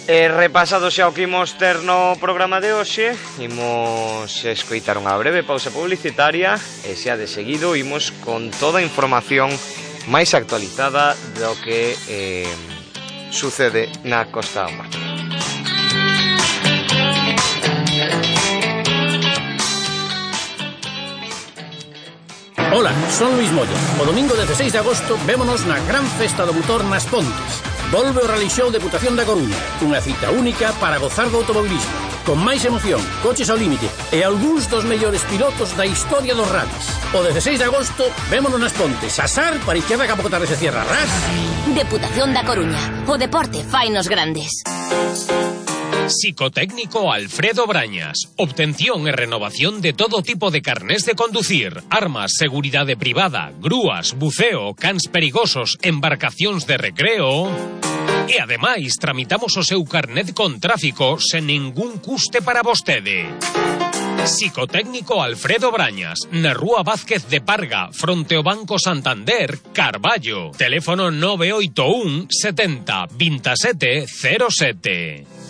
Repasado xa o que imos ter no programa de hoxe, imos escoitar unha breve pausa publicitaria e xa de seguido imos con toda a información máis actualizada do que sucede na Costa da Morte. Ola, son Luis Moya. O domingo 16 de agosto vémonos na gran festa do motor nas Pontes. Volve o Rally Show Deputación da Coruña, unha cita única para gozar do automobilismo, con máis emoción, coches ao límite e algúns dos mellores pilotos da historia dos rallies. O 16 de agosto vémonos nas Pontes, asar para izquierda Capoco Tarde se cierra, ras. Deputación da Coruña, o deporte fainos grandes. Psicotécnico Alfredo Brañas. Obtención e renovación de todo tipo de carnés de conducir, armas, seguridade privada, grúas, buceo, cans perigosos, embarcacións de recreo. E ademais tramitamos o seu carnet con tráfico sen ningún custe para vostede. Psicotécnico Alfredo Brañas, na Rúa Vázquez de Parga, fronte ao Banco Santander, Carballo. Teléfono 981 70 27 07.